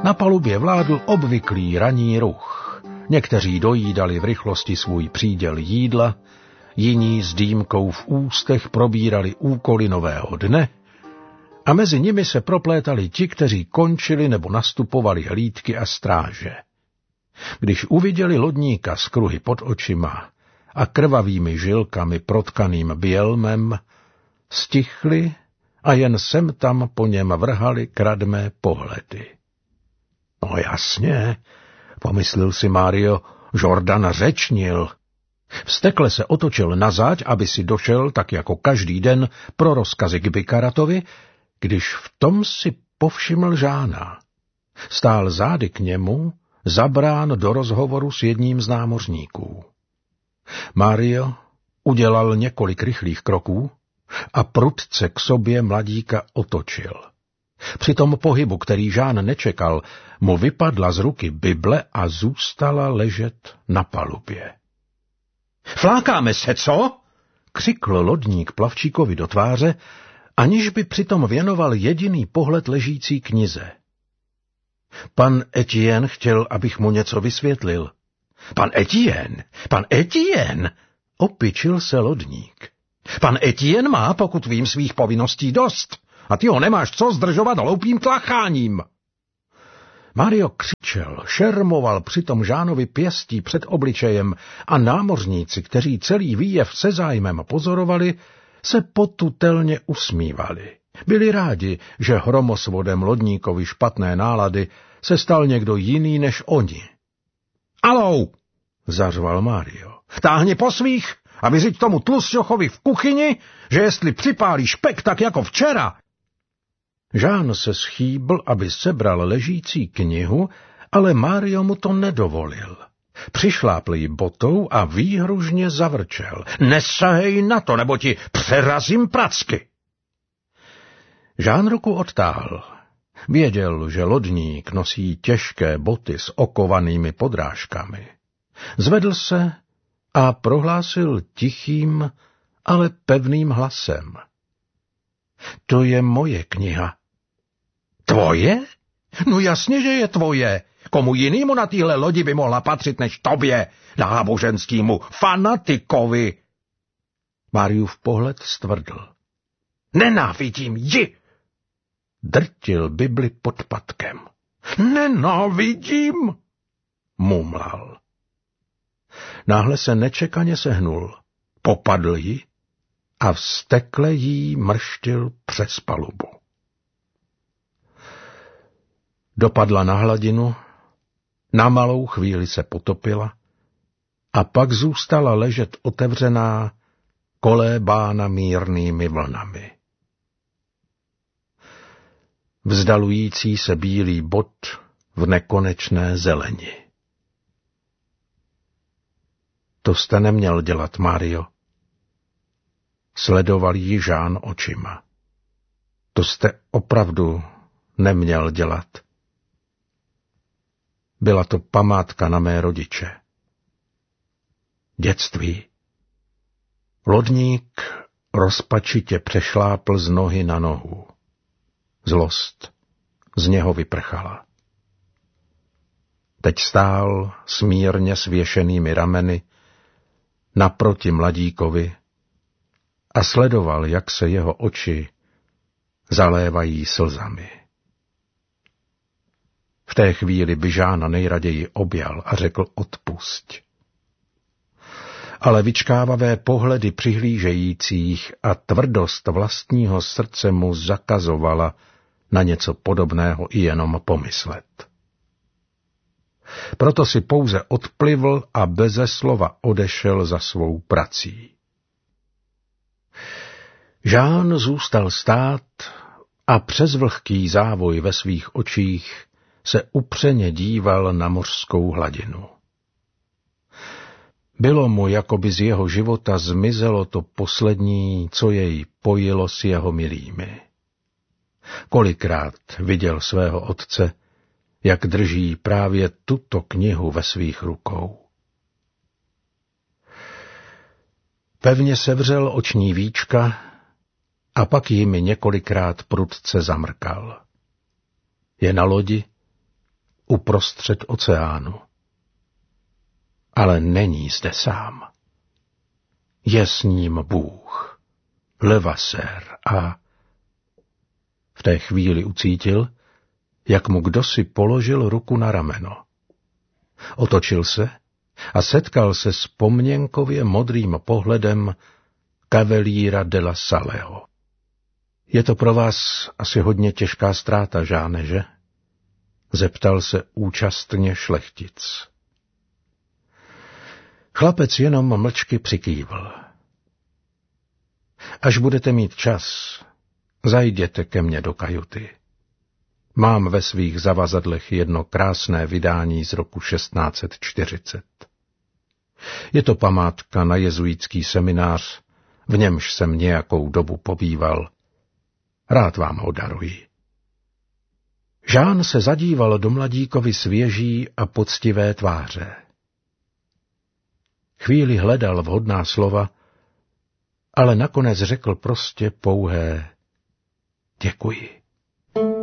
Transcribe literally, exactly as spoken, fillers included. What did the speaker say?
Na palubě vládl obvyklý ranní ruch. Někteří dojídali v rychlosti svůj příděl jídla, jiní s dýmkou v ústech probírali úkoly nového dne a mezi nimi se proplétali ti, kteří končili nebo nastupovali hlídky a stráže. Když uviděli lodníka s kruhy pod očima a krvavými žilkami protkaným bělmem, stichli a jen sem tam po něm vrhali kradmé pohledy. No jasně, pomyslel si Mário, Jordan řečnil. Vztekle se otočil nazáď, aby si došel, tak jako každý den, pro rozkazy k Bikaratovi, když v tom si povšiml Žána. Stál zády k němu, zabrán do rozhovoru s jedním z námořníků. Mário udělal několik rychlých kroků a prudce k sobě mladíka otočil. Při tom pohybu, který Žán nečekal, mu vypadla z ruky Bible a zůstala ležet na palubě. Flákáme se, co? Křikl lodník plavčíkovi do tváře, aniž by přitom věnoval jediný pohled ležící knize. Pan Etienne chtěl, abych mu něco vysvětlil. Pan Etienne, pan Etienne, opičil se lodník. Pan Etienne má, pokud vím, svých povinností dost, a ty ho nemáš co zdržovat hloupým tlacháním. Mário křičel, šermoval přitom Žánovi pěstí před obličejem a námořníci, kteří celý výjev se zájmem pozorovali, se potutelně usmívali. Byli rádi, že hromosvodem lodníkovi špatné nálady se stal někdo jiný než oni. Alou, zařval Mário, táhni po svých a vyřiď tomu tlusťochovi v kuchyni, že jestli připálí špek tak jako včera. Žán se schýbl, aby sebral ležící knihu, ale Mário mu to nedovolil. Přišlápl ji botou a výhružně zavrčel. Nesahej na to, nebo ti přerazím pracky. Žán ruku odtáhl. Věděl, že lodník nosí těžké boty s okovanými podrážkami. Zvedl se a prohlásil tichým, ale pevným hlasem. To je moje kniha. Tvoje? No jasně, že je tvoje. Komu jinému na téhle lodi by mohla patřit než tobě, náboženskému fanatikovi? Máriův pohled stvrdl. Nenávidím ji! Drtil Bibli pod patkem. Nenávidím! Mumlal. Náhle se nečekaně sehnul, popadl ji a vztekle jí mrštil přes palubu. Dopadla na hladinu, na malou chvíli se potopila a pak zůstala ležet otevřená, kolébána mírnými vlnami. Vzdalující se bílý bod v nekonečné zeleni. To jste neměl dělat, Mário. Sledoval ji Žán očima. To jste opravdu neměl dělat. Byla to památka na mé rodiče. Dětství. Lodník rozpačitě přešlápl z nohy na nohu. Zlost z něho vyprchala. Teď stál smírně svěšenými rameny naproti mladíkovi a sledoval, jak se jeho oči zalévají slzami. V té chvíli by Žána nejraději objal a řekl odpusť. Ale vyčkávavé pohledy přihlížejících a tvrdost vlastního srdce mu zakazovala na něco podobného i jenom pomyslet. Proto si pouze odplivl a beze slova odešel za svou prací. Žán zůstal stát a přes vlhký závoj ve svých očích se upřeně díval na mořskou hladinu. Bylo mu, jako by z jeho života zmizelo to poslední, co jej pojilo s jeho milými. Kolikrát viděl svého otce, jak drží právě tuto knihu ve svých rukou. Pevně sevřel oční víčka a pak jimi několikrát prudce zamrkal. Je na lodi uprostřed oceánu. Ale není zde sám. Je s ním Bůh, Levasseur, a v té chvíli ucítil, jak mu kdosi položil ruku na rameno. Otočil se a setkal se s pomněnkově modrým pohledem Cavaliera della Salleho. Je to pro vás asi hodně těžká ztráta, Žáne, že? Zeptal se účastně šlechtic. Chlapec jenom mlčky přikývl. Až budete mít čas, zajděte ke mně do kajuty. Mám ve svých zavazadlech jedno krásné vydání z roku šestnáct set čtyřicet. Je to památka na jezuitský seminář, v němž jsem nějakou dobu pobýval. Rád vám ho daruji. Žán se zadíval do mladíkovi svěží a poctivé tváře. Chvíli hledal vhodná slova, ale nakonec řekl prostě pouhé děkuji.